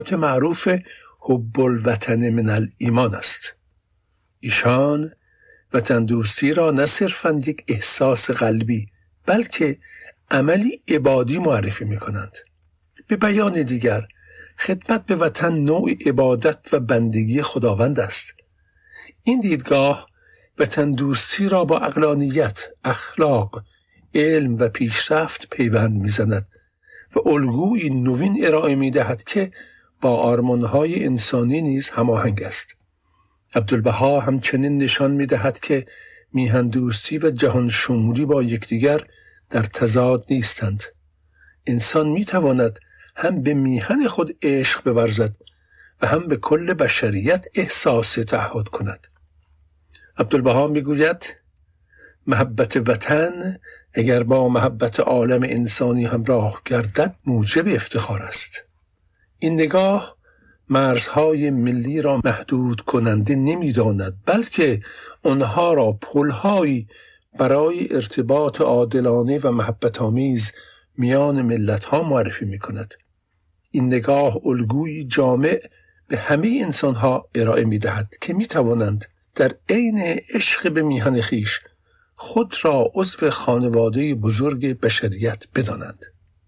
معروف حب الوطن من الایمان است. ایشان وطن دوستی را نه صرفاً یک احساس قلبی بلکه عملی عبادی معرفی می کنند. به بیان دیگر، خدمت به وطن نوع عبادت و بندگی خداوند است. این دیدگاه وطن دوستی را با عقلانیت، اخلاق، علم و پیشرفت پیوند می‌زند و الگویی نوین ارائه می‌دهد که با آرمان‌های انسانی نیز هماهنگ است. عبدالبها همچنین نشان می‌دهد که میهن دوستی و جهان شمولی با یکدیگر در تضاد نیستند. انسان می‌تواند هم به میهن خود عشق بورزد و هم به کل بشریت احساس تعهد کند. عبدالبها میگوید محبت وطن اگر با محبت عالم انسانی همراه گردد موجب افتخار است. این نگاه مرزهای ملی را محدود کننده نمی‌داند، بلکه آنها را پل‌هایی برای ارتباط عادلانه و محبت آمیز میان ملت‌ها معرفی می‌کند. این نگاه الگویی جامع به همه انسان‌ها ارائه می‌دهد که می‌توانند در عین عشق به میهن خویش خود را عضو خانواده بزرگ بشریت بدانند.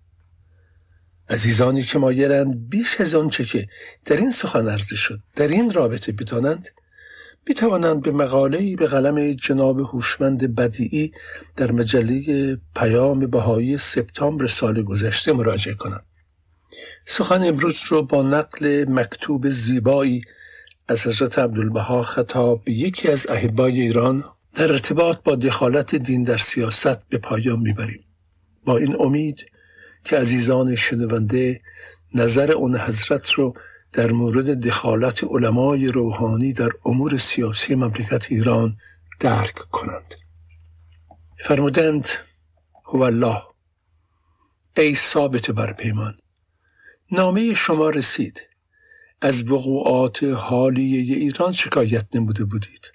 عزیزانی که مایلند بیش از آنچه که در این سخن عرضه شد در این رابطه بدانند، می‌توانند به مقاله‌ای به قلم جناب هوشمند بدیعی در مجله پیام بهایی سپتامبر سال گذشته مراجعه کنند. سخن امروز رو با نقل مکتوب زیبایی از حضرت عبدالبها خطاب به یکی از احبای ایران در ارتباط با دخالت دین در سیاست به پایان میبریم. با این امید که عزیزان شنونده نظر اون حضرت رو در مورد دخالت علمای روحانی در امور سیاسی مملکت ایران درک کنند. فرمودند: هو الله، ای ثابت بر پیمان، نامه شما رسید. از وقوعات حالیه ایران شکایت نموده بودید.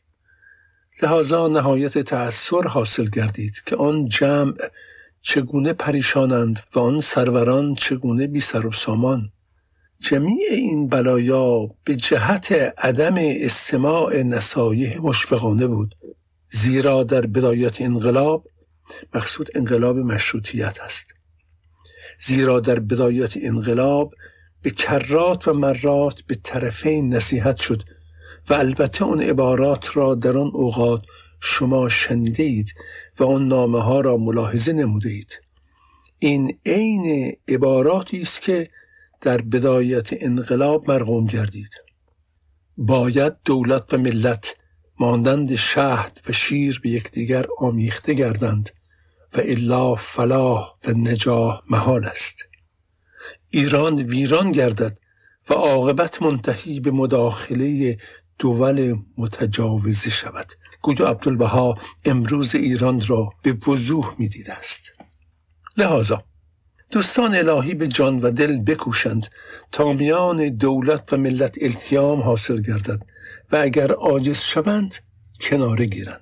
لذا نهایت تأثر حاصل گردید که آن جمع چگونه پریشانند و آن سروران چگونه بی سر و سامان. جمیع این بلایا به جهت عدم استماع نصایح مشفقانه بود، زیرا در بدایت انقلاب، مقصود انقلاب مشروطیت است، زیرا در بدایت انقلاب به کرات و مرات به طرفین نصیحت شد و البته اون عبارات را در آن اوقات شما شنیده اید و آن نامه ها را ملاحظه نموده اید. این عین عباراتی است که در بدایت انقلاب مرقوم گردید. باید دولت و ملت مانند شهد و شیر به یکدیگر آمیخته گردند و الا فلاح و نجاح محال است. ایران ویران گردد و عاقبت منتهی به مداخله دول متجاوزه شود. گویا عبدالبها امروز ایران را به وضوح می‌دیده است. لذا دوستان الهی به جان و دل بکوشند تا میان دولت و ملت التیام حاصل گردد و اگر عاجز شوند کناره گیرند.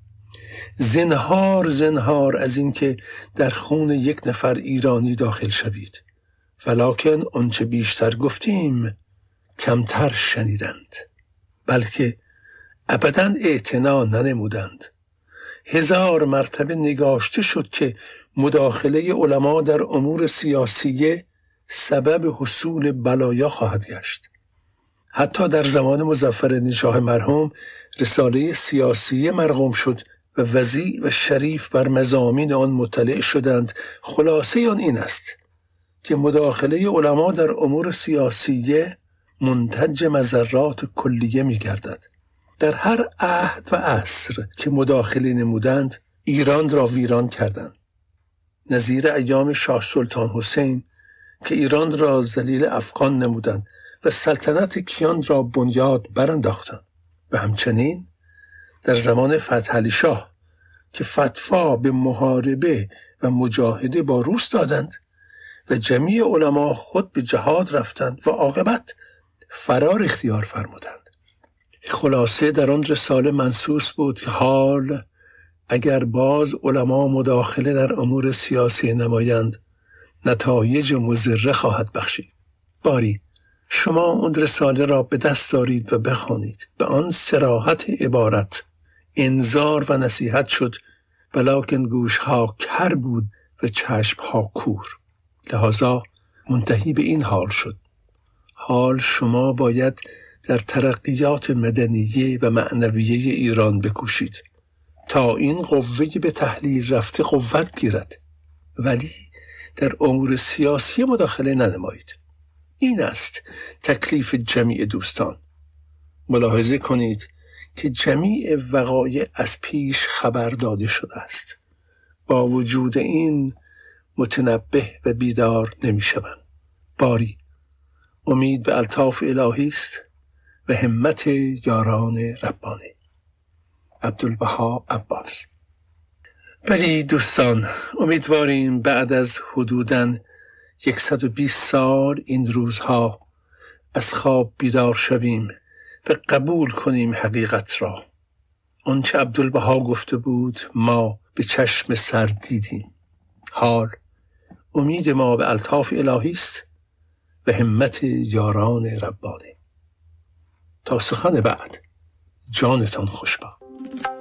زنهار از این که در خون یک نفر ایرانی داخل شوید، ولکن آنچه بیشتر گفتیم کمتر شنیدند، بلکه ابداً اعتنا ننمودند. 1000 مرتبه نگاشته شد که مداخله علما در امور سیاسیه سبب حصول بلایا خواهد گشت. حتی در زمان مظفرالدین‌شاه مرحوم رساله سیاسیه مرقوم شد و وضیع و شریف بر مضامین آن مطلع شدند. خلاصه آن این است که مداخله علما در امور سیاسیه منتج مضرات کلیه می گردد. در هر عهد و عصر که مداخله نمودند ایران را ویران کردند. نظیر ایام شاه سلطان حسین که ایران را ذلیل افغان نمودند و سلطنت کیان را بنیاد برانداختند. و همچنین در زمان فتح علی شاه که فتوا به محاربه و مجاهده با روس دادند و جمیع علما خود به جهاد رفتند و عاقبت فرار اختیار فرمودند. خلاصه در آن رساله منصوص بود که حال اگر باز علما مداخله در امور سیاسی نمایند نتایج مضره خواهد بخشید. باری شما اون رساله را به دست دارید و بخوانید. به آن صراحت عبارت انذار و نصیحت شد، ولکن گوشها کر بود و چشمها کور. لذا منتهی به این حال شد. حال شما باید در ترقیات مدنیه و معنویه ایران بکوشید تا این قوه به تحلیل رفته قوت گیرد، ولی در امور سیاسی مداخله ننمایید. این است تکلیف جمیع دوستان. ملاحظه کنید که جمیع وقایع از پیش خبر داده شده است. با وجود این متنبه و بیدار نمی شوند. باری امید به الطاف الهی است و همت یاران ربانی. عبدالبها عباس. ولی دوستان، امیدواریم بعد از حدوداً 120 سال این روزها از خواب بیدار شویم و قبول کنیم حقیقت را. آنچه عبدالبها گفته بود ما به چشم سر دیدیم. حال امید ما به الطاف الهی است و همت یاران ربانی. تا سخن بعد، جانتان خوشبخت.